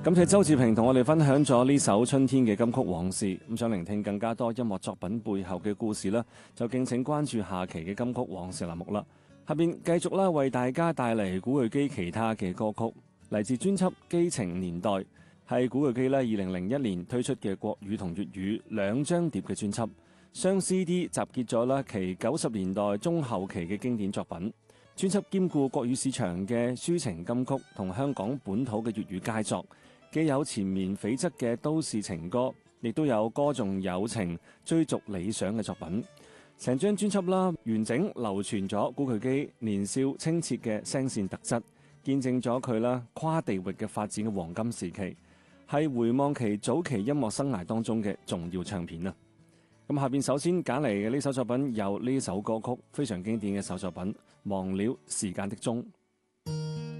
感謝周志平同我哋分享咗呢首春天嘅金曲往事。咁想聆聽更加多音樂作品背後嘅故事呢，就敬請關注下期嘅金曲往事欄目啦。下邊繼續啦，為大家帶嚟古巨基其他嘅歌曲，嚟自專輯《基情年代》，係古巨基呢2001年推出嘅國語同粵語兩張碟嘅專輯，雙 CD 集結咗啦其90年代中後期嘅經典作品。專輯兼顧國語市場嘅抒情金曲同香港本土嘅粵語佳作，既有纏綿悱惻嘅都市情歌，亦都有歌頌友情、追逐理想嘅作品。成張專輯啦，完整流傳咗古巨基年少清澈嘅聲線特質，見證咗佢啦跨地域嘅發展嘅黃金時期，係回望其早期音樂生涯當中嘅重要唱片啊！咁下邊首先揀嚟嘅呢首作品有呢首歌曲非常經典嘅首作品《忘了時間的鐘》。